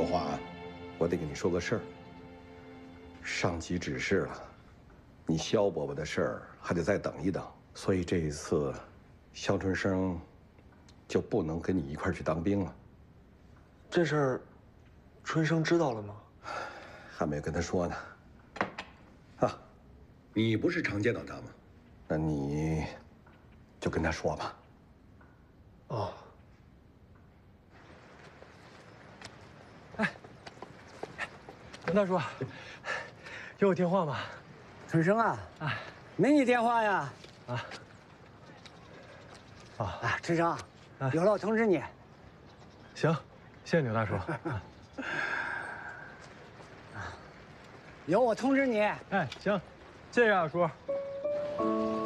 说话啊，我得跟你说个事儿。上级指示了，你肖伯伯的事儿还得再等一等，所以这一次，肖春生就不能跟你一块儿去当兵了。 这事儿，春生知道了吗？ 还没跟他说呢。啊，你不是常见到他吗？那你就跟他说吧。 哦。 陈大叔，有我电话吗？ 春生啊，没你电话呀。春生，有了我通知你。 行，谢谢牛大叔。 有我通知你。 哎，行，谢谢二叔。